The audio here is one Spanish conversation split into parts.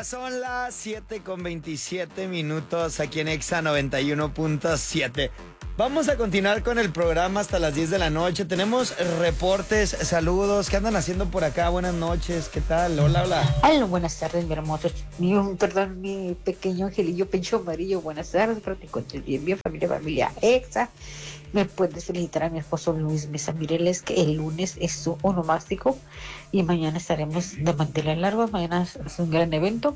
Ya son las 7:27 aquí en Exa 91.7. Vamos a continuar con el programa hasta las 10 de la noche. Tenemos reportes, saludos. ¿Qué andan haciendo por acá? Buenas noches, ¿qué tal? Hola, hola. Hola, buenas tardes, mi hermoso, mi pequeño angelillo pecho amarillo. Buenas tardes, espero te encuentres bien, familia Exa. Me puedes felicitar a mi esposo Luis Mesa Mireles, que el lunes es su onomástico y mañana estaremos de mantener largo. Mañana es un gran evento.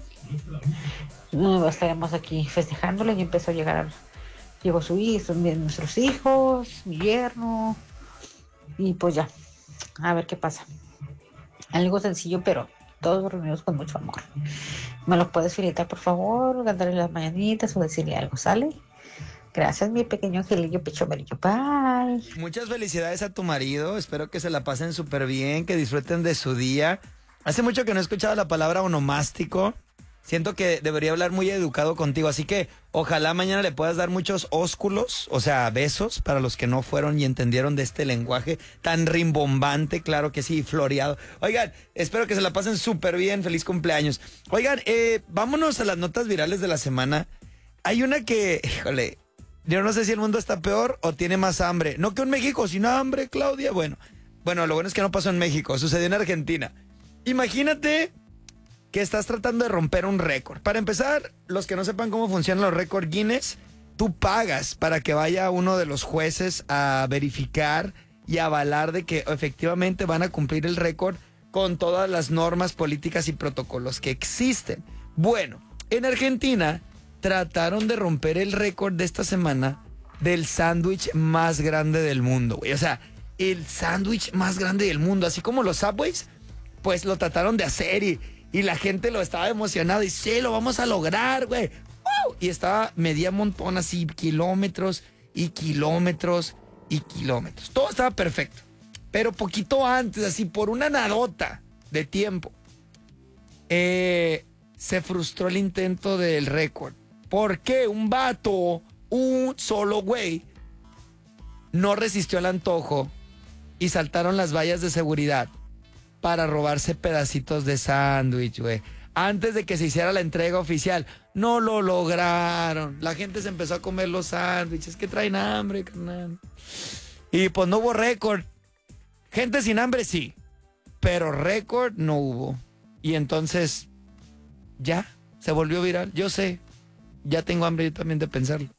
Estaremos aquí festejándole y empezó a llegar. Llegó su hijo, nuestros hijos, mi yerno, y pues ya, a ver qué pasa. Algo sencillo, pero todos reunidos con mucho amor. ¿Me los puedes felicitar, por favor? Cantarle las mañanitas o decirle algo, ¿sale? Gracias, mi pequeño angelillo pecho amarillo. Bye. Muchas felicidades a tu marido. Espero que se la pasen súper bien, que disfruten de su día. Hace mucho que no he escuchado la palabra onomástico. Siento que debería hablar muy educado contigo, así que ojalá mañana le puedas dar muchos ósculos, o sea, besos, para los que no fueron y entendieron de este lenguaje tan rimbombante, claro que sí, floreado. Oigan, espero que se la pasen súper bien, feliz cumpleaños. Oigan, vámonos a las notas virales de la semana. Hay una que, híjole, yo no sé si el mundo está peor o tiene más hambre. No que en México, sino hambre, Claudia. Bueno, lo bueno es que no pasó en México, sucedió en Argentina. Imagínate que estás tratando de romper un récord. Para empezar, los que no sepan cómo funcionan los récords Guinness, tú pagas para que vaya uno de los jueces a verificar y avalar de que efectivamente van a cumplir el récord con todas las normas políticas y protocolos que existen. Bueno, en Argentina trataron de romper el récord de esta semana del sándwich más grande del mundo, güey. O sea, el sándwich más grande del mundo, así como los Subways, pues lo trataron de hacer y la gente lo estaba emocionada y sí, lo vamos a lograr, güey. Y medía un montón así, kilómetros y kilómetros y kilómetros. Todo estaba perfecto. Pero poquito antes, así por una nadota de tiempo, se frustró el intento del récord. ¿Por qué? Un vato, un solo güey, no resistió el antojo y saltaron las vallas de seguridad para robarse pedacitos de sándwich, güey. Antes de que se hiciera la entrega oficial. No lo lograron. La gente se empezó a comer los sándwiches. Que traen hambre, carnal. Y pues no hubo récord. Gente sin hambre sí, pero récord no hubo. Y entonces, ya, se volvió viral. Yo sé, ya tengo hambre yo también de pensarlo.